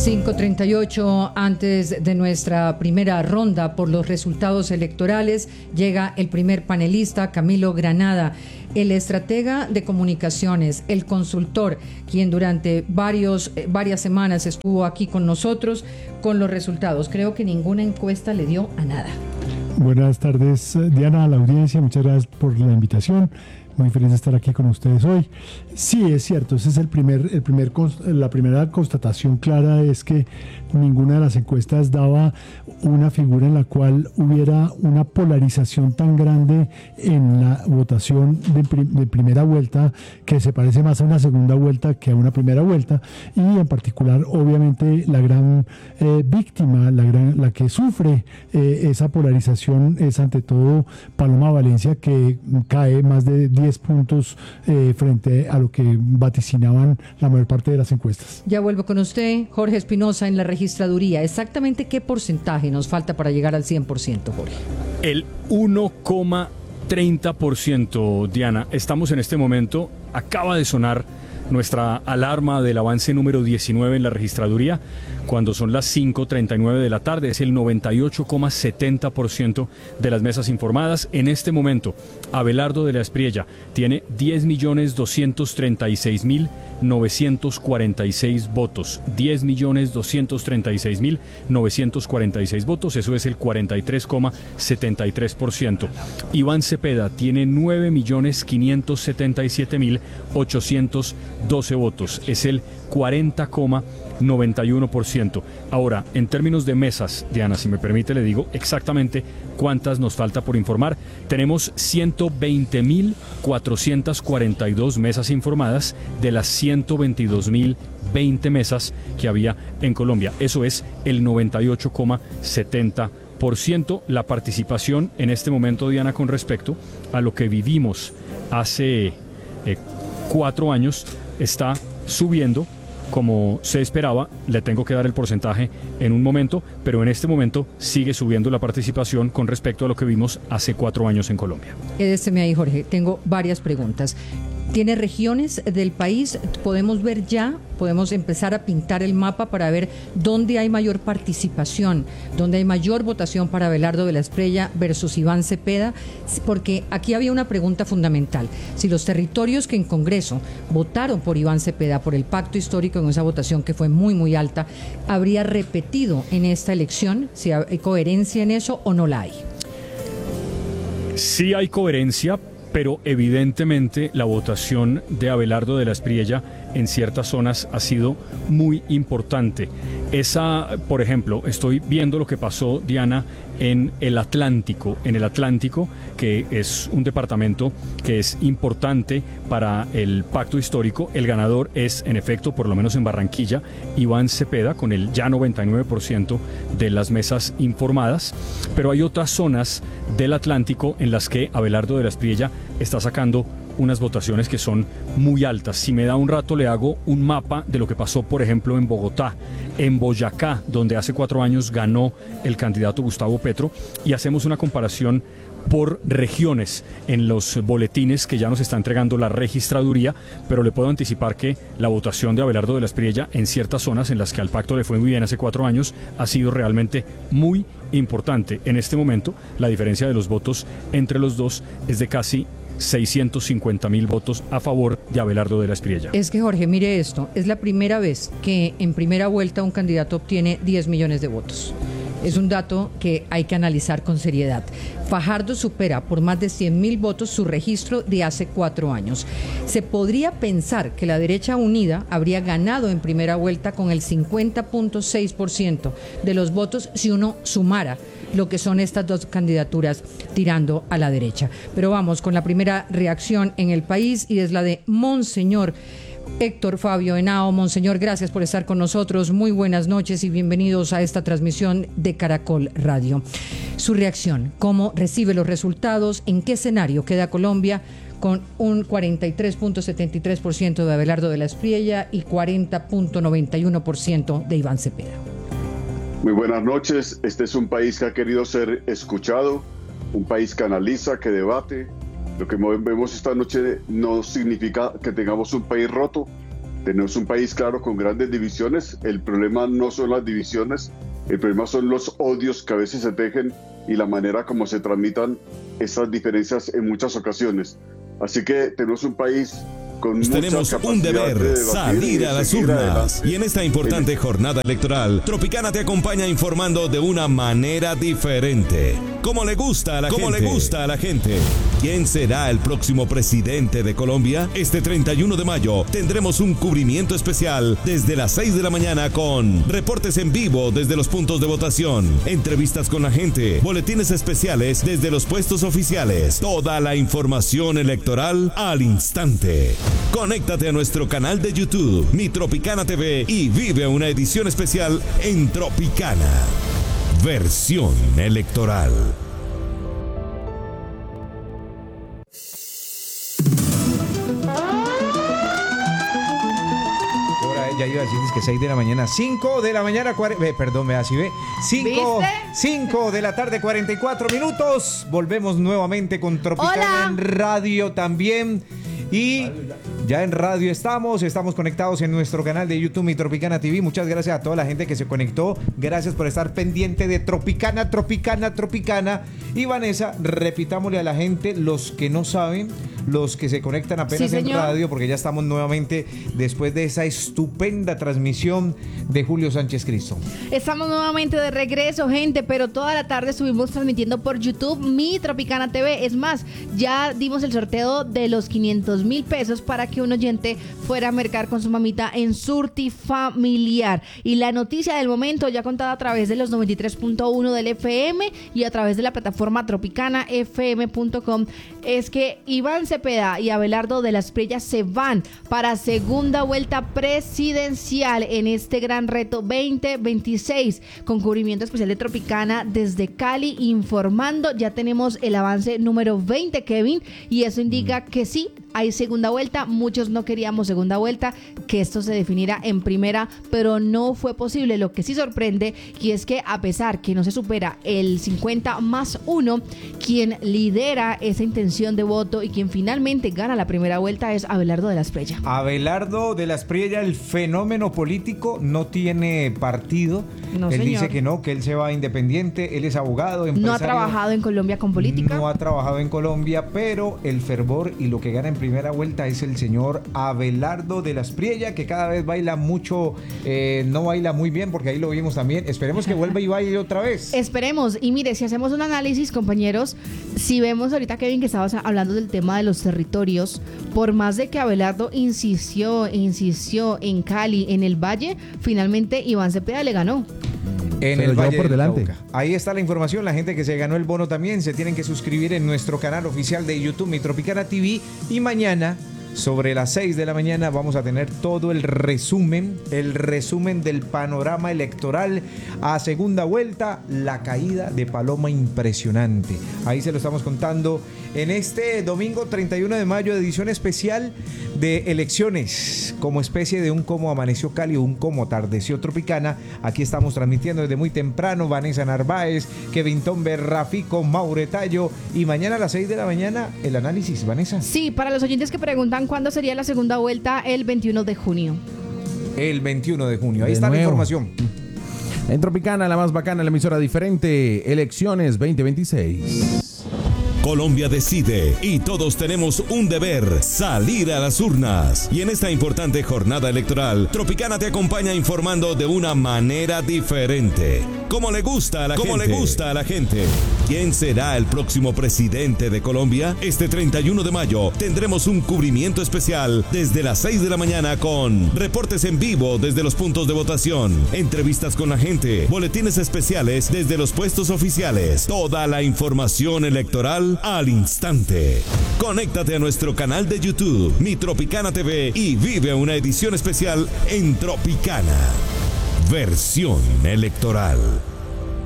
5:38, antes de nuestra primera ronda por los resultados electorales, llega el primer panelista, Camilo Granada, el estratega de comunicaciones, el consultor, quien durante varias semanas estuvo aquí con nosotros con los resultados. Creo que ninguna encuesta le dio a nada. Buenas tardes, Diana, a la audiencia, muchas gracias por la invitación. Muy feliz de estar aquí con ustedes hoy. Sí, es cierto, esa es la primera constatación clara, es que ninguna de las encuestas daba una figura en la cual hubiera una polarización tan grande en la votación de primera vuelta, que se parece más a una segunda vuelta que a una primera vuelta, y en particular, obviamente, la gran víctima, la que sufre esa polarización es ante todo Paloma Valencia, que cae más de 10 puntos frente a lo que vaticinaban la mayor parte de las encuestas. Ya vuelvo con usted, Jorge Espinosa, en la registraduría. ¿Exactamente qué porcentaje nos falta para llegar al 100%, Jorge? El 1,30%, Diana. Estamos en este momento, acaba de sonar nuestra alarma del avance número 19 en la registraduría, cuando son las 5:39 de la tarde. Es el 98,70% de las mesas informadas. En este momento, Abelardo de la Espriella tiene 10.236.946 votos. 10.236.946 votos. Eso es el 43,73%. Iván Cepeda tiene 9.577.812 votos. Es el 40,91%. Ahora, en términos de mesas, Diana, si me permite, le digo exactamente cuántas nos falta por informar. Tenemos 120.442 mesas informadas de las 122.020 mesas que había en Colombia. Eso es el 98,70%. La participación en este momento, Diana, con respecto a lo que vivimos hace 4 años, está subiendo como se esperaba. Le tengo que dar el porcentaje en un momento, pero en este momento sigue subiendo la participación con respecto a lo que vimos hace 4 años en Colombia. Quédese ahí, Jorge. Tengo varias preguntas. ¿Tiene regiones del país? Podemos empezar a pintar el mapa para ver dónde hay mayor participación, dónde hay mayor votación para Abelardo de la Espriella versus Iván Cepeda, porque aquí había una pregunta fundamental. Si los territorios que en Congreso votaron por Iván Cepeda, por el pacto histórico en esa votación que fue muy, muy alta, ¿habría repetido en esta elección? ¿Si hay coherencia en eso o no la hay? Sí hay coherencia, pero evidentemente la votación de Abelardo de la Espriella en ciertas zonas ha sido muy importante. Por ejemplo, estoy viendo lo que pasó, Diana, en el Atlántico, que es un departamento que es importante para el pacto histórico. El ganador es, en efecto, por lo menos en Barranquilla, Iván Cepeda, con el ya 99% de las mesas informadas, pero hay otras zonas del Atlántico en las que Abelardo de la Espriella está sacando unas votaciones que son muy altas. Si me da un rato, le hago un mapa de lo que pasó, por ejemplo, en Bogotá, en Boyacá, donde hace 4 años ganó el candidato Gustavo Petro, y hacemos una comparación por regiones en los boletines que ya nos está entregando la registraduría, pero le puedo anticipar que la votación de Abelardo de la Espriella en ciertas zonas en las que al pacto le fue muy bien hace 4 años ha sido realmente muy importante. En este momento, la diferencia de los votos entre los dos es de casi 650.000 votos a favor de Abelardo de la Espriella. Es que, Jorge, mire esto, es la primera vez que en primera vuelta un candidato obtiene 10 millones de votos. Es un dato que hay que analizar con seriedad. Fajardo supera por más de 100.000 votos su registro de hace 4 años. Se podría pensar que la derecha unida habría ganado en primera vuelta con el 50,6% de los votos si uno sumara lo que son estas dos candidaturas tirando a la derecha. Pero vamos con la primera reacción en el país, y es la de Monseñor Héctor Fabio Henao. Monseñor, gracias por estar con nosotros. Muy buenas noches y bienvenidos a esta transmisión de Caracol Radio. Su reacción, ¿cómo recibe los resultados? ¿En qué escenario queda Colombia con un 43,73% de Abelardo de la Espriella y 40,91% de Iván Cepeda? Muy buenas noches. Este es un país que ha querido ser escuchado, un país que analiza, que debate. Lo que vemos esta noche no significa que tengamos un país roto. Tenemos un país, claro, con grandes divisiones. El problema no son las divisiones, el problema son los odios que a veces se tejen y la manera como se tramitan esas diferencias en muchas ocasiones. Así que tenemos un país con mucha tenemos un deber, salir a las urnas. Y en esta importante jornada electoral, Tropicana te acompaña informando de una manera diferente. Como le gusta a la gente. ¿Quién será el próximo presidente de Colombia? Este 31 de mayo tendremos un cubrimiento especial desde las 6 de la mañana con reportes en vivo desde los puntos de votación, entrevistas con la gente, boletines especiales desde los puestos oficiales, toda la información electoral al instante. Conéctate a nuestro canal de YouTube, Mi Tropicana TV, y vive una edición especial en Tropicana. Versión electoral. Ya iba a decir que 6 de la mañana, 5 de la mañana, perdón, me así ve, 5 de la tarde, 44 minutos. Volvemos nuevamente con Tropicana en radio también. Y ya en radio estamos conectados en nuestro canal de YouTube, Mi Tropicana TV. Muchas gracias a toda la gente que se conectó. Gracias por estar pendiente de Tropicana. Y Vanessa, repitámosle a la gente, los que no saben, los que se conectan apenas en radio, porque ya estamos nuevamente después de esa estupenda transmisión de Julio Sánchez Cristo. Estamos nuevamente de regreso, gente, pero toda la tarde estuvimos transmitiendo por YouTube, Mi Tropicana TV. Es más, ya dimos el sorteo de los 500,000 pesos para que un oyente fuera a mercar con su mamita en Surti Familiar. Y la noticia del momento, ya contada a través de los 93.1 del FM y a través de la plataforma tropicanafm.com, es que Iván Cepeda y Abelardo de la Espriella se van para segunda vuelta presidencial en este gran reto 2026, con cubrimiento especial de Tropicana desde Cali informando. Ya tenemos el avance número 20, Kevin, y eso indica que sí, hay segunda vuelta. Muchos no queríamos segunda vuelta, que esto se definiera en primera, pero no fue posible. Lo que sí sorprende, y es que a pesar que no se supera el 50+1, quien lidera esa intención de voto y quien finalmente gana la primera vuelta es Abelardo de la Espriella. Abelardo de la Espriella, el fenómeno político, no tiene partido. No, él señor. Dice que no, que él se va independiente. Él es abogado, empresario. No ha trabajado en Colombia con política. No ha trabajado en Colombia, pero el fervor y lo que gana en primera vuelta es el señor Abelardo de la Espriella, que cada vez baila mucho, no baila muy bien, porque ahí lo vimos también. Esperemos que vuelva y baile otra vez. Esperemos. Y mire, si hacemos un análisis, compañeros, si vemos ahorita, Kevin, que estabas hablando del tema de los territorios, por más de que Abelardo insistió en Cali, en el Valle, finalmente Iván Cepeda le ganó. En Pero el Valle por del delante. Cauca. Ahí está la información. La gente que se ganó el bono también se tienen que suscribir en nuestro canal oficial de YouTube, Mi Tropicana TV. Y mañana, sobre las 6 de la mañana, vamos a tener todo el resumen del panorama electoral a segunda vuelta. La caída de Paloma impresionante. Ahí se lo estamos contando en este domingo 31 de mayo, edición especial de elecciones, como especie de un cómo amaneció Cali, un cómo atardeció Tropicana. Aquí estamos transmitiendo desde muy temprano. Vanessa Narváez, Kevin Tomber, Rafico, Mauretallo, y mañana a las 6 de la mañana el análisis, Vanessa. Sí, para los oyentes que preguntan cuándo sería la segunda vuelta, el 21 de junio. El 21 de junio. Ahí De está nuevo. la información. En Tropicana, la más bacana, la emisora diferente, elecciones 2026. Colombia decide y todos tenemos un deber, salir a las urnas. Y en esta importante jornada electoral, Tropicana te acompaña informando de una manera diferente. Como le gusta a la gente. ¿Quién será el próximo presidente de Colombia? Este 31 de mayo tendremos un cubrimiento especial desde las 6 de la mañana con reportes en vivo desde los puntos de votación, entrevistas con la gente, boletines especiales desde los puestos oficiales, toda la información electoral al instante. Conéctate a nuestro canal de YouTube, Mi Tropicana TV, y vive una edición especial en Tropicana. Versión electoral.